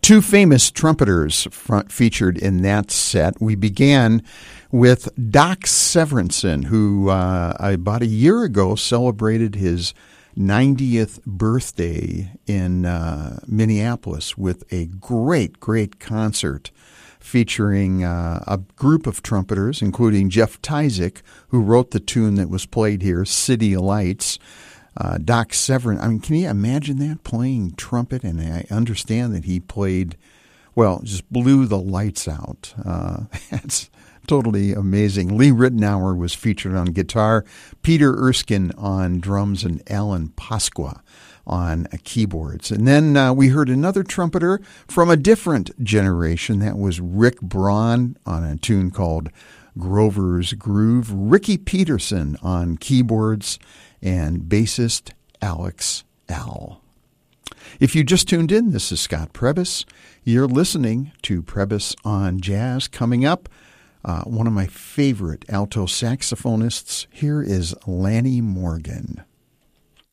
Two famous trumpeters featured in that set. We began with Doc Severinsen, who about a year ago celebrated his 90th birthday in Minneapolis with a great concert featuring a group of trumpeters, including Jeff Tyzik, who wrote the tune that was played here, City Lights. Doc Severinsen, I mean, can you imagine that, playing trumpet? And I understand that he played, well, just blew the lights out. That's totally amazing. Lee Ritenour was featured on guitar, Peter Erskine on drums, and Alan Pasqua on keyboards. And then we heard another trumpeter from a different generation. That was Rick Braun on a tune called Grover's Groove. Ricky Peterson on keyboards, and bassist Alex Al. If you just tuned in, this is Scott Prebys. You're listening to Prebys on Jazz. Coming up, one of my favorite alto saxophonists. Here is Lanny Morgan.